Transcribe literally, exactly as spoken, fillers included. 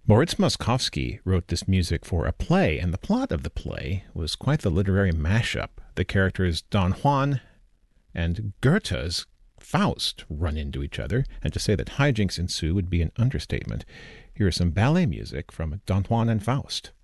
Moritz Moszkowski wrote this music for a play, and the plot of the play was quite the literary mashup. The characters Don Juan and Goethe's Faust run into each other, and to say that hijinks ensue would be an understatement. Here is some ballet music from Don Juan and Faust.